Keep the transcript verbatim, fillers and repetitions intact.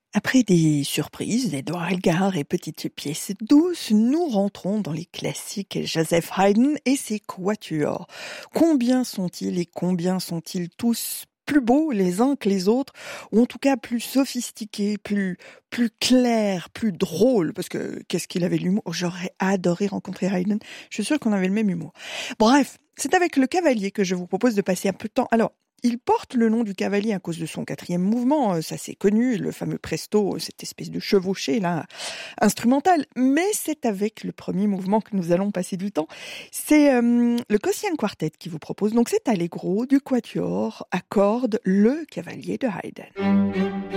Après des surprises, des gares et petites pièces douces, nous rentrons dans les classiques Joseph Haydn et ses quatuors. Combien sont-ils et combien sont-ils tous plus beaux les uns que les autres, ou en tout cas plus sophistiqués, plus plus clairs, plus drôles, parce que qu'est-ce qu'il avait l'humour. J'aurais adoré rencontrer Haydn, je suis sûre qu'on avait le même humour. Bref, c'est avec le Cavalier que je vous propose de passer un peu de temps. Alors, il porte le nom du Cavalier à cause de son quatrième mouvement, euh, ça c'est connu, le fameux presto, euh, cette espèce de chevauché là, instrumental. Mais c'est avec le premier mouvement que nous allons passer du temps. C'est euh, le Gaussian Quartet qui vous propose. Donc c'est Allegro du Quatuor à cordes, le Cavalier de Haydn.